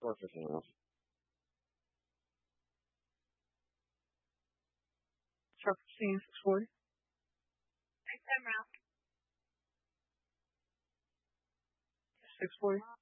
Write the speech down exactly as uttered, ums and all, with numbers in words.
four fifteen off. Truck fifteen, six forty. Next time, Ralph. six forty.